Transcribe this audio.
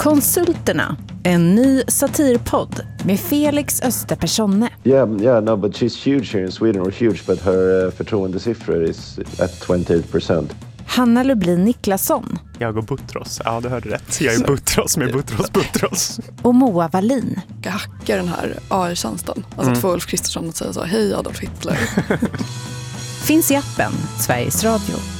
Konsulterna, en ny satirpodd med Felix Österpersonne. No, but she's huge here in Sweden, or huge, but her förtroendesiffror is at 28%. Hanna Lublin Niklasson. Jag och Butros, ja du hörde rätt. Jag är Butros med Butros. Och Moa Wallin. Jag hackar den här AI-tjänsten. Alltså att få Ulf Kristersson att säga så, hej Adolf Hitler. Finns i appen Sveriges Radio.